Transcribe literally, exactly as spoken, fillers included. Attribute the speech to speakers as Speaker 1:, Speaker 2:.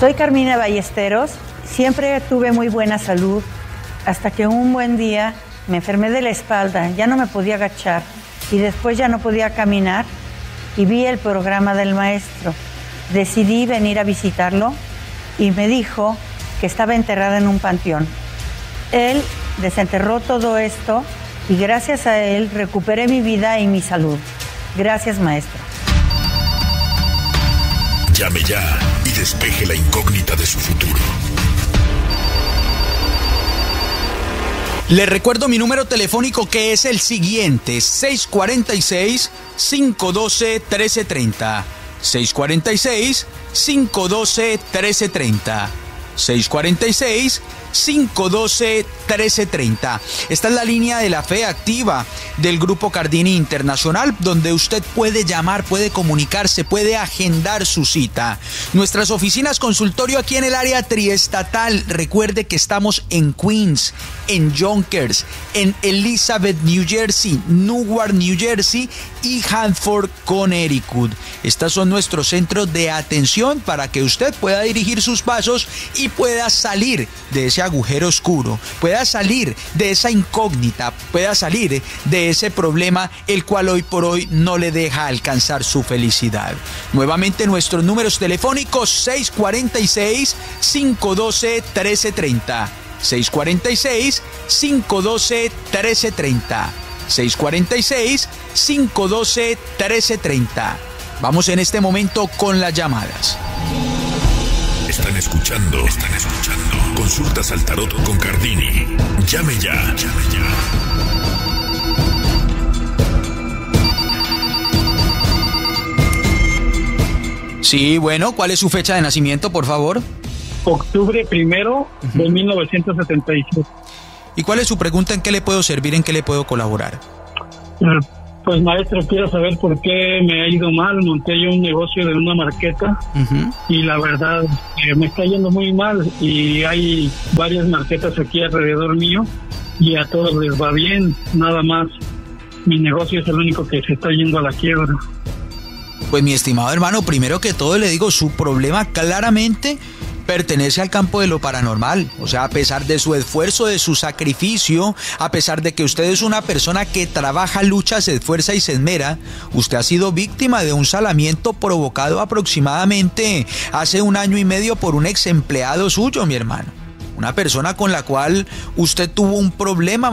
Speaker 1: Soy Carmina Ballesteros, siempre tuve muy buena salud, hasta que un buen día me enfermé de la espalda, ya no me podía agachar y después ya no podía caminar y vi el programa del maestro. Decidí venir a visitarlo y me dijo que estaba enterrada en un panteón. Él desenterró todo esto y gracias a él recuperé mi vida y mi salud. Gracias, maestro.
Speaker 2: Llame ya y despeje la incógnita de su futuro.
Speaker 3: Le recuerdo mi número telefónico, que es el siguiente: seis cuatro seis, cinco uno dos, uno tres tres cero. seis cuatro seis, cinco uno dos, uno tres tres cero. seis cuatro seis, cinco uno dos, uno tres tres cero. Esta es la línea de la fe activa del Grupo Cardini Internacional, donde usted puede llamar, puede comunicarse, puede agendar su cita. Nuestras oficinas consultorio aquí en el área triestatal. Recuerde que estamos en Queens, en Yonkers, en Elizabeth, New Jersey, Newark, New Jersey y Hanford, Connecticut. Estos son nuestros centros de atención para que usted pueda dirigir sus pasos y pueda salir de ese agujero oscuro, pueda salir de esa incógnita, pueda salir de ese problema el cual hoy por hoy no le deja alcanzar su felicidad. Nuevamente nuestros números telefónicos: seis cuatro seis, cinco uno dos, uno tres tres cero. seis cuatro seis, cinco uno dos, uno tres tres cero. seis cuatro seis, cinco uno dos, uno tres tres cero. Vamos en este momento con las llamadas.
Speaker 2: Están escuchando, están escuchando. Consultas al tarot con Cardini. Llame ya, llame ya.
Speaker 3: Sí, bueno, ¿cuál es su fecha de nacimiento, por favor?
Speaker 4: Octubre primero uh-huh. de mil novecientos setenta y siete.
Speaker 3: ¿Y cuál es su pregunta? ¿En qué le puedo servir? ¿En qué le puedo colaborar?
Speaker 4: Pues, maestro, quiero saber por qué me ha ido mal. Monté yo un negocio de una marqueta uh-huh. y la verdad eh, me está yendo muy mal, y hay varias marquetas aquí alrededor mío y a todos les va bien, nada más mi negocio es el único que se está yendo a la quiebra.
Speaker 3: Pues, mi estimado hermano, primero que todo le digo, su problema claramente pertenece al campo de lo paranormal. O sea, a pesar de su esfuerzo, de su sacrificio, a pesar de que usted es una persona que trabaja, lucha, se esfuerza y se esmera, usted ha sido víctima de un salamiento provocado aproximadamente hace un año y medio por un ex empleado suyo, mi hermano. Una persona con la cual usted tuvo un problema